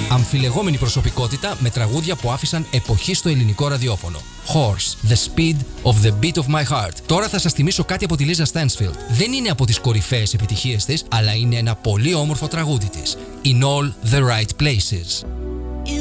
Αμφιλεγόμενη προσωπικότητα με τραγούδια που άφησαν εποχή στο ελληνικό ραδιόφωνο. Horse, The Speed of the Beat of My Heart. Τώρα θα σας θυμίσω κάτι από τη Λίζα Stansfield. Δεν είναι από τις κορυφαίες επιτυχίες της, αλλά είναι ένα πολύ όμορφο τραγούδι της. In All the Right Places.